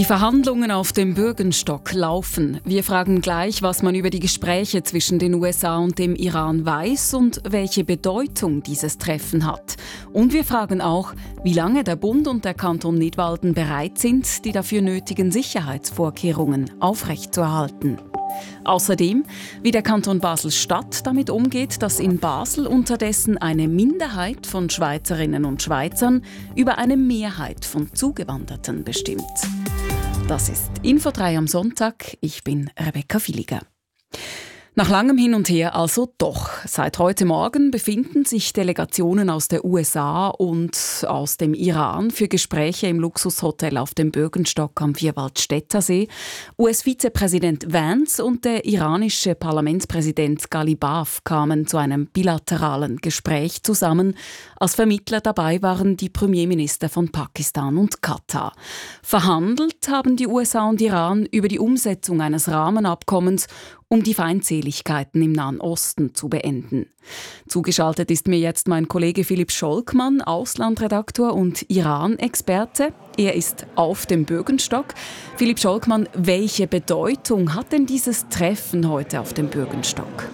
Die Verhandlungen auf dem Bürgenstock laufen. Wir fragen gleich, was man über die Gespräche zwischen den USA und dem Iran weiß und welche Bedeutung dieses Treffen hat. Und wir fragen auch, wie lange der Bund und der Kanton Nidwalden bereit sind, die dafür nötigen Sicherheitsvorkehrungen aufrechtzuerhalten. Außerdem, wie der Kanton Basel-Stadt damit umgeht, dass in Basel unterdessen eine Minderheit von Schweizerinnen und Schweizern über eine Mehrheit von Zugewanderten bestimmt. Das ist Info 3 am Sonntag. Ich bin Rebecca Villiger. Nach langem Hin und Her also doch. Seit heute Morgen befinden sich Delegationen aus der USA und aus dem Iran für Gespräche im Luxushotel auf dem Bürgenstock am Vierwaldstätter See. US-Vizepräsident Vance und der iranische Parlamentspräsident Ghalibaf kamen zu einem bilateralen Gespräch zusammen. Als Vermittler dabei waren die Premierminister von Pakistan und Katar. Verhandelt haben die USA und Iran über die Umsetzung eines Rahmenabkommens, um die Feindseligkeiten im Nahen Osten zu beenden. Zugeschaltet ist mir jetzt mein Kollege Philipp Scholkmann, Auslandredaktor und Iran-Experte. Er ist auf dem Bürgenstock. Philipp Scholkmann, welche Bedeutung hat denn dieses Treffen heute auf dem Bürgenstock?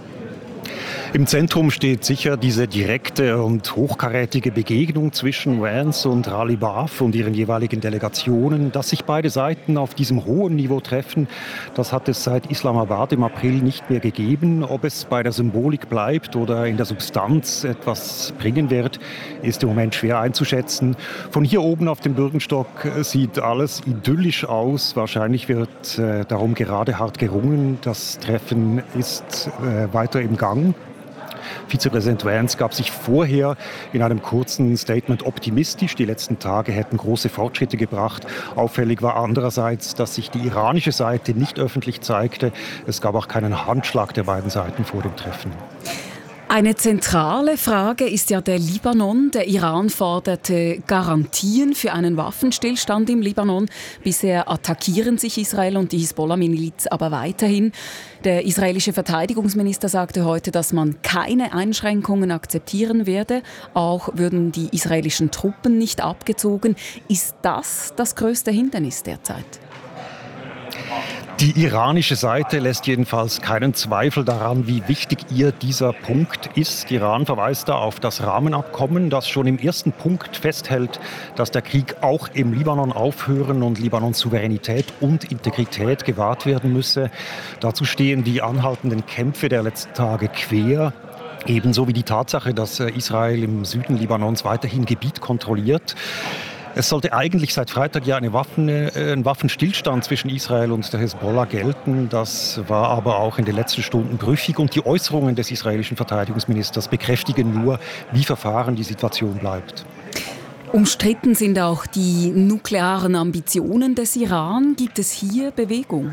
Im Zentrum steht sicher diese direkte und hochkarätige Begegnung zwischen Vance und Ghalibaf und ihren jeweiligen Delegationen. Dass sich beide Seiten auf diesem hohen Niveau treffen, das hat es seit Islamabad im April nicht mehr gegeben. Ob es bei der Symbolik bleibt oder in der Substanz etwas bringen wird, ist im Moment schwer einzuschätzen. Von hier oben auf dem Bürgenstock sieht alles idyllisch aus. Wahrscheinlich wird darum gerade hart gerungen. Das Treffen ist weiter im Gang. Vizepräsident Vance gab sich vorher in einem kurzen Statement optimistisch. Die letzten Tage hätten große Fortschritte gebracht. Auffällig war andererseits, dass sich die iranische Seite nicht öffentlich zeigte. Es gab auch keinen Handschlag der beiden Seiten vor dem Treffen. Eine zentrale Frage ist ja der Libanon. Der Iran forderte Garantien für einen Waffenstillstand im Libanon. Bisher attackieren sich Israel und die Hisbollah-Miliz aber weiterhin. Der israelische Verteidigungsminister sagte heute, dass man keine Einschränkungen akzeptieren werde. Auch würden die israelischen Truppen nicht abgezogen. Ist das das größte Hindernis derzeit? Die iranische Seite lässt jedenfalls keinen Zweifel daran, wie wichtig ihr dieser Punkt ist. Iran verweist da auf das Rahmenabkommen, das schon im ersten Punkt festhält, dass der Krieg auch im Libanon aufhören und Libanons Souveränität und Integrität gewahrt werden müsse. Dazu stehen die anhaltenden Kämpfe der letzten Tage quer. Ebenso wie die Tatsache, dass Israel im Süden Libanons weiterhin Gebiet kontrolliert. Es sollte eigentlich seit Freitag ja ein Waffenstillstand zwischen Israel und der Hisbollah gelten. Das war aber auch in den letzten Stunden brüchig. Und die Äußerungen des israelischen Verteidigungsministers bekräftigen nur, wie verfahren die Situation bleibt. Umstritten sind auch die nuklearen Ambitionen des Iran. Gibt es hier Bewegung?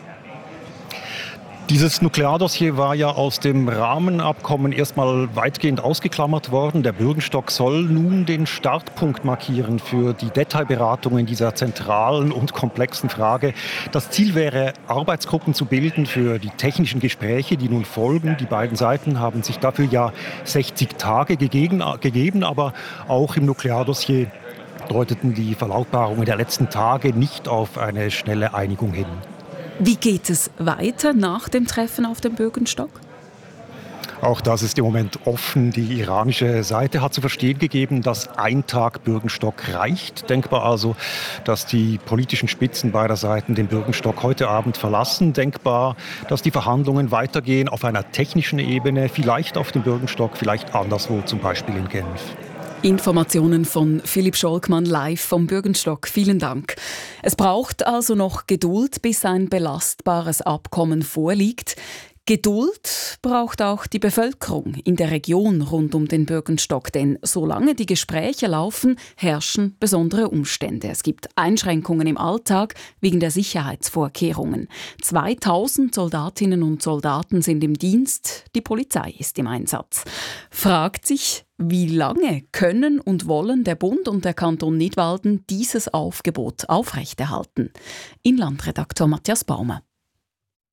Dieses Nukleardossier war ja aus dem Rahmenabkommen erstmal weitgehend ausgeklammert worden. Der Bürgenstock soll nun den Startpunkt markieren für die Detailberatungen dieser zentralen und komplexen Frage. Das Ziel wäre, Arbeitsgruppen zu bilden für die technischen Gespräche, die nun folgen. Die beiden Seiten haben sich dafür ja 60 Tage gegeben, aber auch im Nukleardossier deuteten die Verlautbarungen der letzten Tage nicht auf eine schnelle Einigung hin. Wie geht es weiter nach dem Treffen auf dem Bürgenstock? Auch das ist im Moment offen. Die iranische Seite hat zu verstehen gegeben, dass ein Tag Bürgenstock reicht. Denkbar also, dass die politischen Spitzen beider Seiten den Bürgenstock heute Abend verlassen. Denkbar, dass die Verhandlungen weitergehen auf einer technischen Ebene, vielleicht auf dem Bürgenstock, vielleicht anderswo, zum Beispiel in Genf. Informationen von Philipp Scholkmann live vom Bürgenstock. Vielen Dank. Es braucht also noch Geduld, bis ein belastbares Abkommen vorliegt. Geduld braucht auch die Bevölkerung in der Region rund um den Bürgenstock, denn solange die Gespräche laufen, herrschen besondere Umstände. Es gibt Einschränkungen im Alltag wegen der Sicherheitsvorkehrungen. 2000 Soldatinnen und Soldaten sind im Dienst, die Polizei ist im Einsatz. Fragt sich, wie lange können und wollen der Bund und der Kanton Nidwalden dieses Aufgebot aufrechterhalten? Inlandredaktor Matthias Baumer.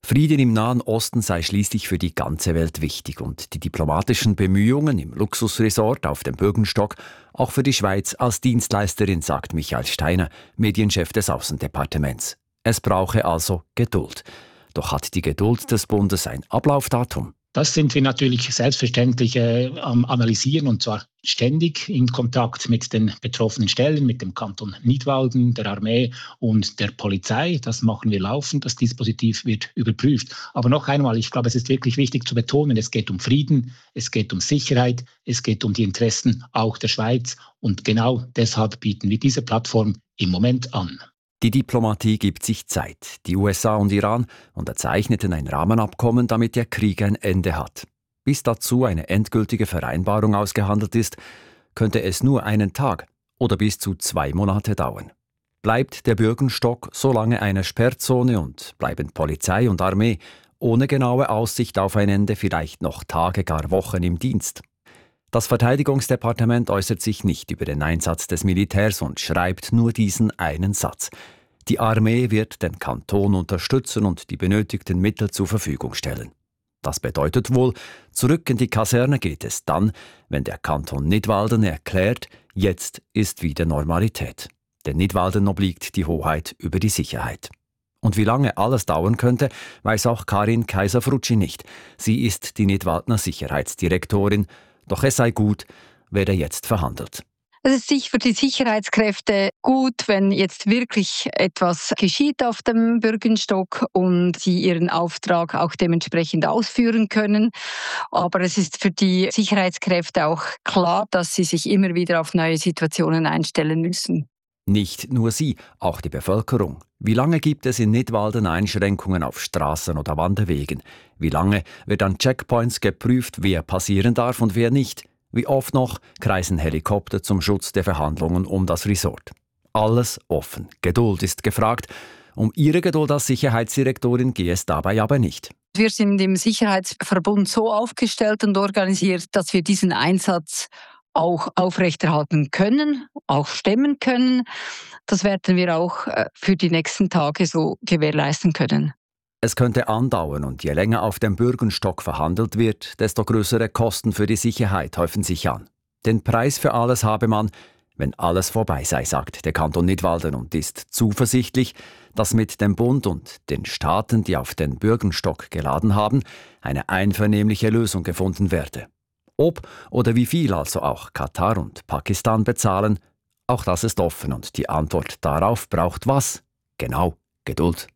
Frieden im Nahen Osten sei schließlich für die ganze Welt wichtig und die diplomatischen Bemühungen im Luxusresort auf dem Bürgenstock auch für die Schweiz als Dienstleisterin, sagt Michael Steiner, Medienchef des Aussendepartements. Es brauche also Geduld. Doch hat die Geduld des Bundes ein Ablaufdatum? Das sind wir natürlich selbstverständlich am Analysieren, und zwar ständig in Kontakt mit den betroffenen Stellen, mit dem Kanton Nidwalden, der Armee und der Polizei. Das machen wir laufend. Das Dispositiv wird überprüft. Aber noch einmal, ich glaube, es ist wirklich wichtig zu betonen, es geht um Frieden, es geht um Sicherheit, es geht um die Interessen auch der Schweiz. Und genau deshalb bieten wir diese Plattform im Moment an. Die Diplomatie gibt sich Zeit. Die USA und Iran unterzeichneten ein Rahmenabkommen, damit der Krieg ein Ende hat. Bis dazu eine endgültige Vereinbarung ausgehandelt ist, könnte es nur einen Tag oder bis zu 2 Monate dauern. Bleibt der Bürgenstock so lange eine Sperrzone und bleiben Polizei und Armee ohne genaue Aussicht auf ein Ende vielleicht noch Tage, gar Wochen im Dienst? Das Verteidigungsdepartement äußert sich nicht über den Einsatz des Militärs und schreibt nur diesen einen Satz. Die Armee wird den Kanton unterstützen und die benötigten Mittel zur Verfügung stellen. Das bedeutet wohl, zurück in die Kaserne geht es dann, wenn der Kanton Nidwalden erklärt, jetzt ist wieder Normalität. Denn Nidwalden obliegt die Hoheit über die Sicherheit. Und wie lange alles dauern könnte, weiß auch Karin Kaiser-Frutschi nicht. Sie ist die Nidwaldner Sicherheitsdirektorin. Doch es sei gut, werde jetzt verhandelt. Es ist sicher für die Sicherheitskräfte gut, wenn jetzt wirklich etwas geschieht auf dem Bürgenstock und sie ihren Auftrag auch dementsprechend ausführen können. Aber es ist für die Sicherheitskräfte auch klar, dass sie sich immer wieder auf neue Situationen einstellen müssen. Nicht nur sie, auch die Bevölkerung. Wie lange gibt es in Nidwalden Einschränkungen auf Straßen oder Wanderwegen? Wie lange wird an Checkpoints geprüft, wer passieren darf und wer nicht? Wie oft noch kreisen Helikopter zum Schutz der Verhandlungen um das Resort? Alles offen. Geduld ist gefragt. Um ihre Geduld als Sicherheitsdirektorin gehe es dabei aber nicht. Wir sind im Sicherheitsverbund so aufgestellt und organisiert, dass wir diesen Einsatz auch aufrechterhalten können, auch stemmen können. Das werden wir auch für die nächsten Tage so gewährleisten können. Es könnte andauern und je länger auf dem Bürgenstock verhandelt wird, desto größere Kosten für die Sicherheit häufen sich an. Den Preis für alles habe man, wenn alles vorbei sei, sagt der Kanton Nidwalden und ist zuversichtlich, dass mit dem Bund und den Staaten, die auf den Bürgenstock geladen haben, eine einvernehmliche Lösung gefunden werde. Ob oder wie viel also auch Katar und Pakistan bezahlen, auch das ist offen und die Antwort darauf braucht was? Genau, Geduld.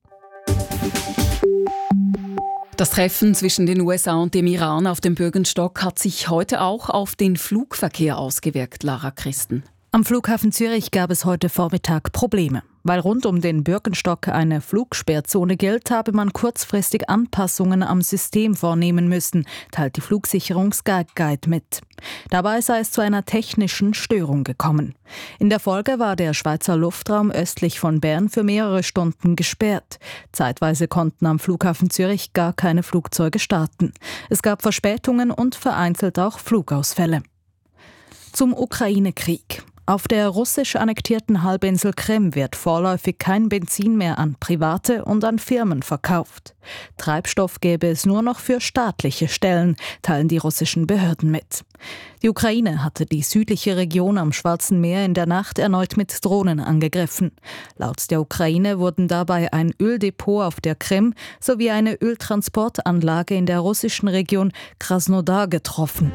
Das Treffen zwischen den USA und dem Iran auf dem Bürgenstock hat sich heute auch auf den Flugverkehr ausgewirkt, Lara Christen. Am Flughafen Zürich gab es heute Vormittag Probleme. Weil rund um den Bürgenstock eine Flugsperrzone gilt, habe man kurzfristig Anpassungen am System vornehmen müssen, teilt die Flugsicherung Sky Guide mit. Dabei sei es zu einer technischen Störung gekommen. In der Folge war der Schweizer Luftraum östlich von Bern für mehrere Stunden gesperrt. Zeitweise konnten am Flughafen Zürich gar keine Flugzeuge starten. Es gab Verspätungen und vereinzelt auch Flugausfälle. Zum Ukraine-Krieg. Auf der russisch annektierten Halbinsel Krim wird vorläufig kein Benzin mehr an Private und an Firmen verkauft. Treibstoff gäbe es nur noch für staatliche Stellen, teilen die russischen Behörden mit. Die Ukraine hatte die südliche Region am Schwarzen Meer in der Nacht erneut mit Drohnen angegriffen. Laut der Ukraine wurden dabei ein Öldepot auf der Krim sowie eine Öltransportanlage in der russischen Region Krasnodar getroffen.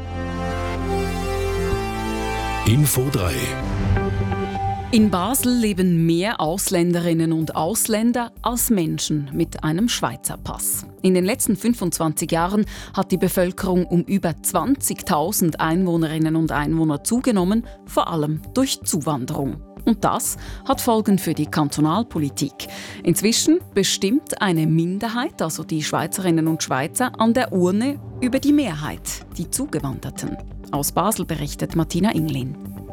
Info 3. In Basel leben mehr Ausländerinnen und Ausländer als Menschen mit einem Schweizer Pass. In den letzten 25 Jahren hat die Bevölkerung um über 20.000 Einwohnerinnen und Einwohner zugenommen, vor allem durch Zuwanderung. Und das hat Folgen für die Kantonalpolitik. Inzwischen bestimmt eine Minderheit, also die Schweizerinnen und Schweizer, an der Urne über die Mehrheit, die Zugewanderten. Aus Basel berichtet Martina Inglin.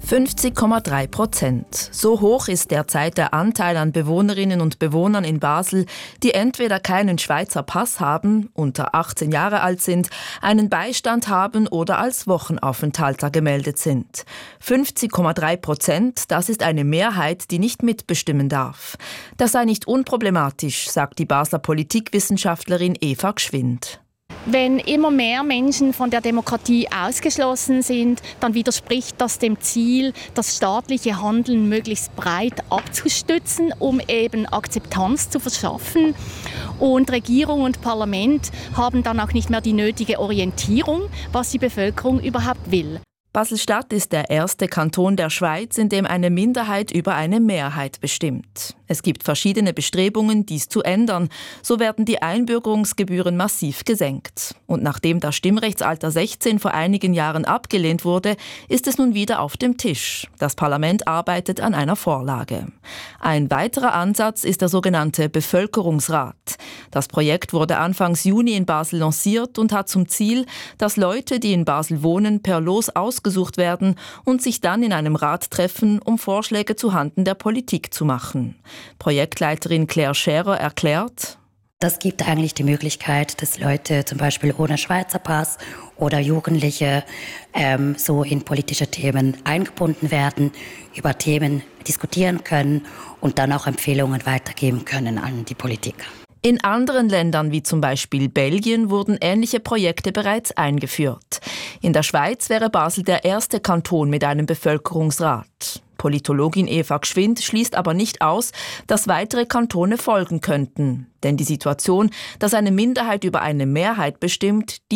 50,3%. So hoch ist derzeit der Anteil an Bewohnerinnen und Bewohnern in Basel, die entweder keinen Schweizer Pass haben, unter 18 Jahre alt sind, einen Beistand haben oder als Wochenaufenthalter gemeldet sind. 50,3%, das ist eine Mehrheit, die nicht mitbestimmen darf. Das sei nicht unproblematisch, sagt die Basler Politikwissenschaftlerin Eva Gschwind. Wenn immer mehr Menschen von der Demokratie ausgeschlossen sind, dann widerspricht das dem Ziel, das staatliche Handeln möglichst breit abzustützen, um eben Akzeptanz zu verschaffen. Und Regierung und Parlament haben dann auch nicht mehr die nötige Orientierung, was die Bevölkerung überhaupt will. Basel-Stadt ist der erste Kanton der Schweiz, in dem eine Minderheit über eine Mehrheit bestimmt. Es gibt verschiedene Bestrebungen, dies zu ändern. So werden die Einbürgerungsgebühren massiv gesenkt. Und nachdem das Stimmrechtsalter 16 vor einigen Jahren abgelehnt wurde, ist es nun wieder auf dem Tisch. Das Parlament arbeitet an einer Vorlage. Ein weiterer Ansatz ist der sogenannte Bevölkerungsrat. Das Projekt wurde Anfangs Juni in Basel lanciert und hat zum Ziel, dass Leute, die in Basel wohnen, per Los ausgesucht werden und sich dann in einem Rat treffen, um Vorschläge zuhanden der Politik zu machen. Projektleiterin Claire Scherer erklärt: Das gibt eigentlich die Möglichkeit, dass Leute zum Beispiel ohne Schweizer Pass oder Jugendliche so in politische Themen eingebunden werden, über Themen diskutieren können und dann auch Empfehlungen weitergeben können an die Politik. In anderen Ländern, wie zum Beispiel Belgien, wurden ähnliche Projekte bereits eingeführt. In der Schweiz wäre Basel der erste Kanton mit einem Bevölkerungsrat. Politologin Eva Gschwind schließt aber nicht aus, dass weitere Kantone folgen könnten. Denn die Situation, dass eine Minderheit über eine Mehrheit bestimmt,